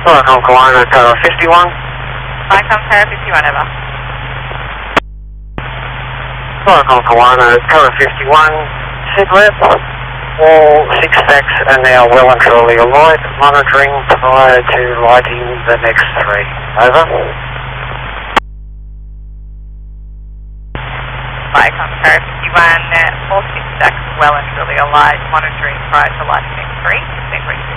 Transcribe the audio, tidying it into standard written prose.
Hong Kong, Tower 51. Vicom Tower 51, over. Hong Kong, Tower 51, sit left. All 6 stacks are now well and truly alight, monitoring prior to lighting the next 3. Over. Vicom Tower 51, all 6 stacks well and truly alight, monitoring prior to lighting next 3.